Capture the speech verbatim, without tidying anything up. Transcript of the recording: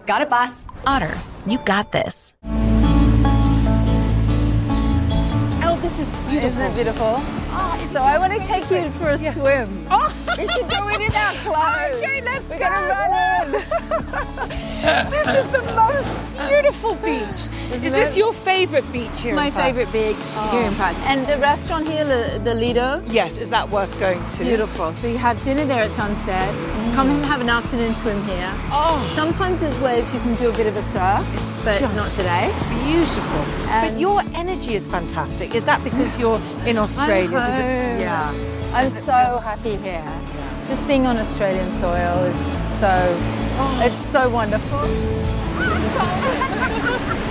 Got it, boss. Otter, you got this. Oh, this is beautiful. Isn't it beautiful? Oh, so I want to take you for a yeah. swim. Oh. We should go in in our clothes. Okay, let's We're go. going to run in. This is the most beautiful beach. Isn't is this it? your favourite beach here? It's my in Perth? favourite beach oh. here in Perth. And the restaurant here, the, the Lido. Yes, is that worth going to? Beautiful. So you have dinner there at sunset. Mm. Come and have an afternoon swim here. Oh. Sometimes there's waves you can do a bit of a surf, but Just not today. Beautiful. And but your energy is fantastic. Is that because you're in Australia? Does it, yeah. I'm so happy here. Yeah. Just being on Australian soil is just so, oh. it's so wonderful.